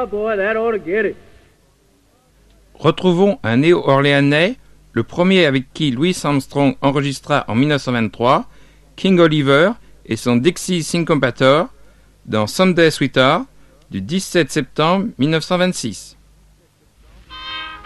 boy, that ought to get it. Retrouvons un néo-orléanais, le premier avec qui Louis Armstrong enregistra en 1923, King Oliver et son Dixie Syncopator dans Someday Sweetheart du 17 septembre 1926.